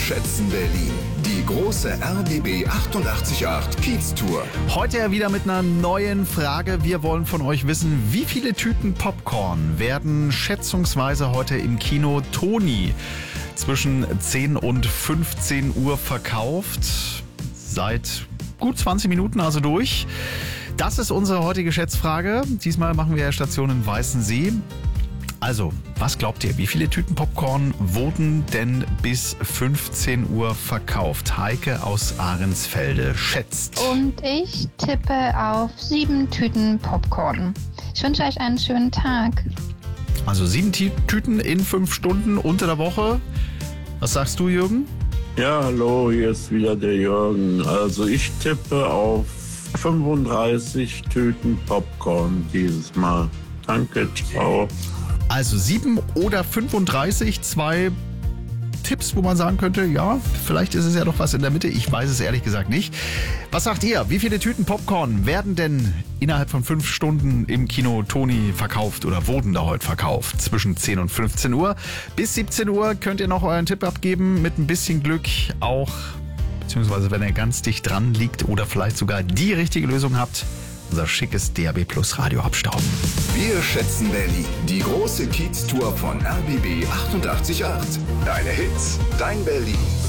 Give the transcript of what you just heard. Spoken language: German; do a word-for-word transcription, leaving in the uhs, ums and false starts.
schätzen Berlin. Die große R B B achtundachtzig Komma acht Kiez-Tour. Heute ja wieder mit einer neuen Frage. Wir wollen von euch wissen, wie viele Tüten Popcorn werden schätzungsweise heute im Kino Toni zwischen zehn und fünfzehn Uhr verkauft? Seit gut zwanzig Minuten also durch. Das ist unsere heutige Schätzfrage. Diesmal machen wir Station in Weißensee. Also, was glaubt ihr? Wie viele Tüten Popcorn wurden denn bis fünfzehn Uhr verkauft? Heike aus Ahrensfelde schätzt. Und ich tippe auf sieben Tüten Popcorn. Ich wünsche euch einen schönen Tag. Also sieben T- Tüten in fünf Stunden unter der Woche. Was sagst du, Jürgen? Ja, hallo, hier ist wieder der Jürgen. Also ich tippe auf fünfunddreißig Tüten Popcorn dieses Mal. Danke, ciao. Also sieben oder fünfunddreißig, zwei Tipps, wo man sagen könnte, ja, vielleicht ist es ja doch was in der Mitte. Ich weiß es ehrlich gesagt nicht. Was sagt ihr? Wie viele Tüten Popcorn werden denn innerhalb von fünf Stunden im Kino Toni verkauft oder wurden da heute verkauft? Zwischen zehn und fünfzehn Uhr. Bis siebzehn Uhr könnt ihr noch euren Tipp abgeben. Mit ein bisschen Glück auch, beziehungsweise wenn er ganz dicht dran liegt oder vielleicht sogar die richtige Lösung habt, unser schickes D A B Plus Radio abstauben. Wir schätzen Berlin. Die große Kiez-Tour von R B B achtundachtzig Komma acht. Deine Hits, dein Berlin.